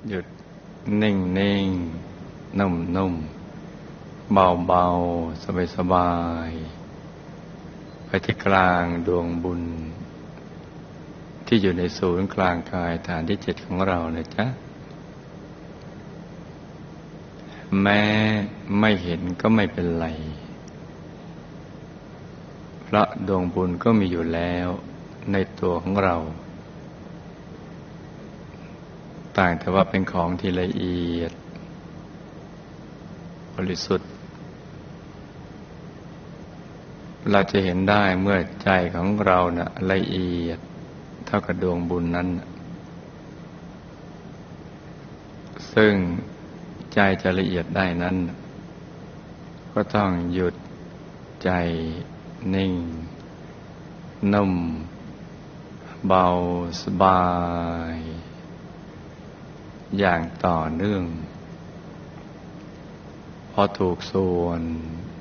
หยุดนิ่งนิ่งนุ่มนุ่มเบาเบาสบายสบายไปที่กลางดวงบุญที่อยู่ในศูนย์กลางกายฐานที่7ของเรานะจ๊ะแม้ไม่เห็นก็ไม่เป็นไรเพราะดวงบุญก็มีอยู่แล้วในตัวของเราต่างแต่ว่าเป็นของที่ละเอียดบริสุทธิ์เราจะเห็นได้เมื่อใจของเราน่ะละเอียดเท่ากับดวงบุญนั้นซึ่งใจจะละเอียดได้นั้นก็ต้องหยุดใจนิ่งนุ่มเบาสบายอย่างต่อเนื่องพอถูกส่วน